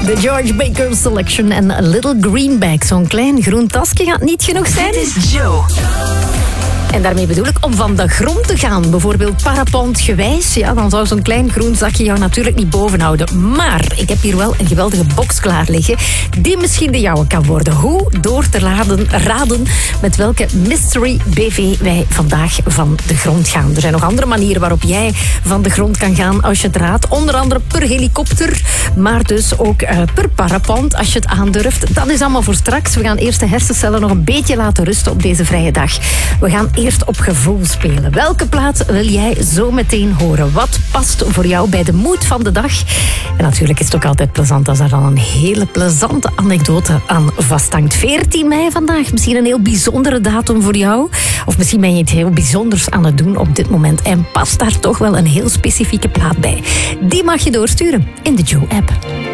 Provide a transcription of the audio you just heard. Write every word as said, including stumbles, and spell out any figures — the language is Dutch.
De George Baker Selection en A Little Greenback. Zo'n klein groen tasje gaat niet genoeg zijn. Dit is Joe. En daarmee bedoel ik om van de grond te gaan. Bijvoorbeeld parapentgewijs. Ja, dan zou zo'n klein groen zakje jou natuurlijk niet bovenhouden. Maar ik heb hier wel een geweldige box klaar liggen die misschien de jouwe kan worden. Hoe? Door te raden, raden met welke Mystery B V wij vandaag van de grond gaan. Er zijn nog andere manieren waarop jij van de grond kan gaan als je het raadt. Onder andere per helikopter, maar dus ook uh, per parapent als je het aandurft. Dat is allemaal voor straks. We gaan eerst de hersencellen nog een beetje laten rusten op deze vrije dag. We gaan eerst op gevoel spelen. Welke plaat wil jij zo meteen horen? Wat past voor jou bij de mood van de dag? En natuurlijk is het ook altijd plezant als er dan een hele plezante anekdote aan vasthangt. veertien mei vandaag. Misschien een heel bijzondere datum voor jou. Of misschien ben je iets heel bijzonders aan het doen op dit moment. En past daar toch wel een heel specifieke plaat bij. Die mag je doorsturen in de Joe-app.